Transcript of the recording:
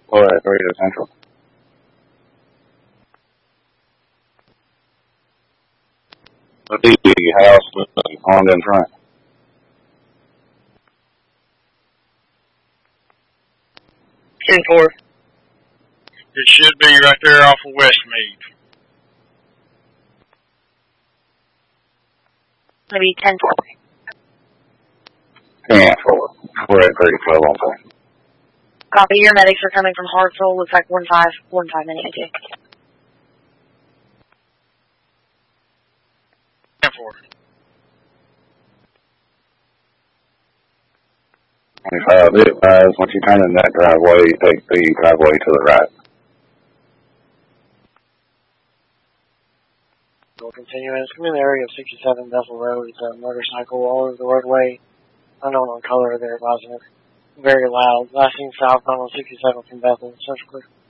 Go ahead, 3 to Central. The house on in front. Ten-4. It should be right there off of Westmead. Maybe 10-4. 10-4. We're at 30-12 on point. Copy. Your medics are coming from Hartsville. Looks like 1-5 minute into. 10-4. 25, be advised, once you turn in that driveway, you take the driveway to the right. We'll continue in. It's in the area of 67 Bethel Road. It's a motorcycle all over the roadway. Unknown on color, they're advising it. Very loud. Last seen southbound on 67 from Bethel. Central clear.